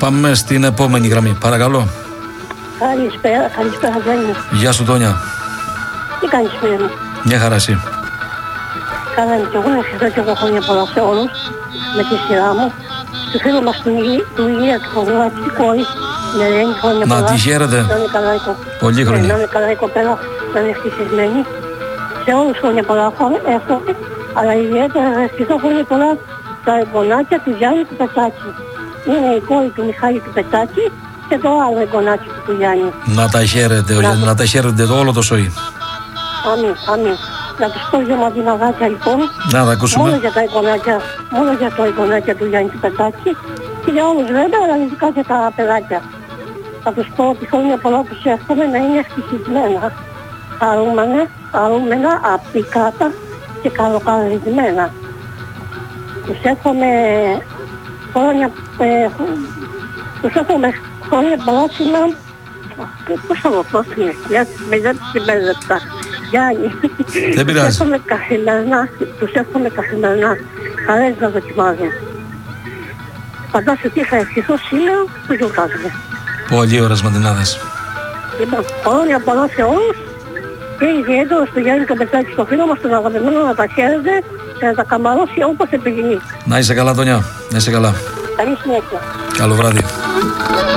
Πάμε στην επόμενη γραμμή. Παρακαλώ. Καλησπέρα, Τόνια. Γεια σου, Τόνια. Τι κάνεις, φίλε μου? Μια χαρά εσύ. Καλά είμαι και εγώ, να ευχηθώ και εγώ χρόνια πολλά σε όλους, με τη σειρά μου. Του φίλου μας του Ηλία του Φωνουάτη, τη κόρη, την Ελένη, χρόνια πολλά. Να τη χαίρετε. Να είναι καλά η Πολύ χρόνια. Να είναι καλά η κοπέλα, να είναι ευτυχισμένη. Σε όλους χρόνια πολλά έχω, αλλά ιδιαίτερα να ευχηθώ χρόνια πολλά στα εγγονάκια του Γιάννη του Πετάκη. Είναι η κόρη του Μιχάλη του Πετάκη και το άλλο εγγονάκι του Γιάννη. Να τα χαίρετε, να τα χαίρετε όλο το σοϊ. Αμήν, αμήν. Να τους πω δύο μαντιναγάκια λοιπόν. Να τα ακούσουμε. Μόνο για τα εγγονάκια, μόνο για το εγγονάκια του Γιάννη του Πετάκη. Και για όλους βέβαια, αλλά ειδικά για τα παιδάκια. Θα τους πω ότι χρόνια πολλά τους εύχομαι να είναι ευτυχισμένα, χαρούμενα, απίκατα και καλοκαρισμένα. Τους εύχομαι χρόνια πολλά σήμερα. Πώς θα το πω στην αιστεία, με λεπτά. Γιάννη, δεν πειράζει. Τους εύχομαι καθημερινά, χαρές να δοκιμάζουν. Φαντάσου τι θα ευχηθώ σήμερα που γιορτάζουμε. Πολύ ωραίες μαντινάδες. Λοιπόν, χρόνια πολλά σε όλους και ιδιαίτερα στο Γιάννη το Πετάκη, στο φίλο μας, τον αγαπημένο, να τα χαίρετε και να τα καμαρώσει όπως επιθυμεί. Να είσαι καλά, Τόνια. Να είσαι καλά. Καλή συνέχεια. Καλό βράδυ.